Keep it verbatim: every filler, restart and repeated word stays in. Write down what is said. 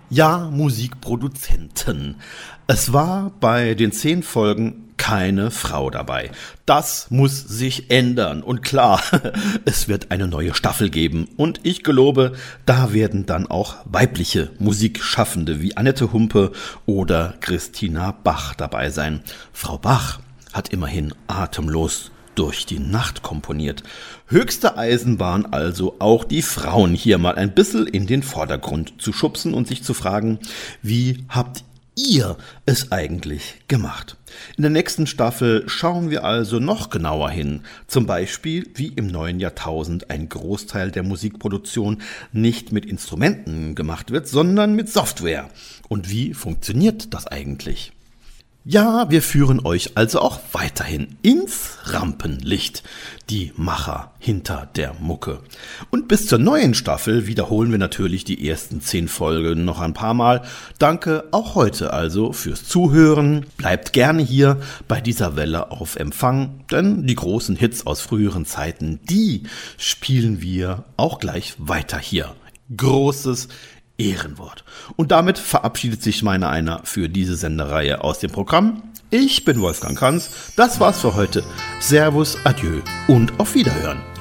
Ja, Musikproduzenten. Es war bei den zehn Folgen keine Frau dabei. Das muss sich ändern. Und klar, es wird eine neue Staffel geben. Und ich gelobe, da werden dann auch weibliche Musikschaffende wie Annette Humpe oder Christina Bach dabei sein. Frau Bach hat immerhin Atemlos durch die Nacht komponiert. Höchste Eisenbahn also, auch die Frauen hier mal ein bisschen in den Vordergrund zu schubsen und sich zu fragen, wie habt ihr es eigentlich gemacht? In der nächsten Staffel schauen wir also noch genauer hin. Zum Beispiel, wie im neuen Jahrtausend ein Großteil der Musikproduktion nicht mit Instrumenten gemacht wird, sondern mit Software. Und wie funktioniert das eigentlich? Ja, wir führen euch also auch weiterhin ins Rampenlicht, die Macher hinter der Mucke. Und bis zur neuen Staffel wiederholen wir natürlich die ersten zehn Folgen noch ein paar Mal. Danke auch heute also fürs Zuhören. Bleibt gerne hier bei dieser Welle auf Empfang, denn die großen Hits aus früheren Zeiten, die spielen wir auch gleich weiter hier. Großes Ehrenwort. Und damit verabschiedet sich meine einer für diese Sendereihe aus dem Programm. Ich bin Wolfgang Kanz. Das war's für heute. Servus, adieu und auf Wiederhören.